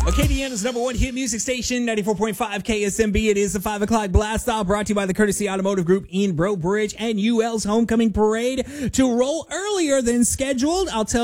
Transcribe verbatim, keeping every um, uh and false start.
Acadiana's number one hit music station, ninety-four point five K S M B. It is the five o'clock blast off, brought to you by the Courtesy Automotive Group in Breaux Bridge and U L's Homecoming Parade to roll earlier than scheduled. I'll tell